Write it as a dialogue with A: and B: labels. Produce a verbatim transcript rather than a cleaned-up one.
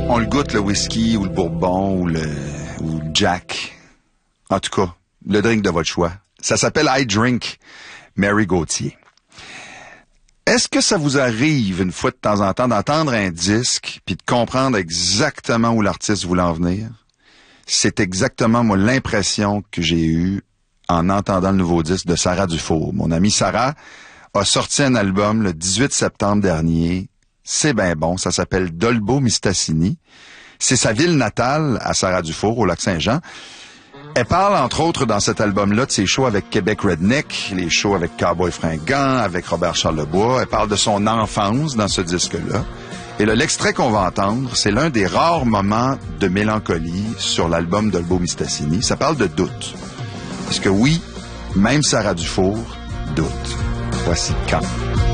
A: On le goûte, le whisky, ou le bourbon, ou le, ou le Jack. En tout cas, le drink de votre choix. Ça s'appelle I Drink, Mary Gauthier. Est-ce que ça vous arrive, une fois de temps en temps, d'entendre un disque puis de comprendre exactement où l'artiste voulait en venir? C'est exactement, moi, l'impression que j'ai eue en entendant le nouveau disque de Sarah Dufour. Mon amie Sarah a sorti un album le dix-huit septembre dernier. C'est bien bon, ça s'appelle Dolbeau Mistassini. C'est sa ville natale, à Sarah Dufour, au Lac-Saint-Jean. Elle parle, entre autres, dans cet album-là, de ses shows avec Québec Redneck, les shows avec Cowboy Fringant, avec Robert Charlebois. Elle parle de son enfance dans ce disque-là. Et là, l'extrait qu'on va entendre, c'est l'un des rares moments de mélancolie sur l'album Dolbeau Mistassini. Ça parle de doute. Parce que oui, même Sarah Dufour doute. Voici Quand.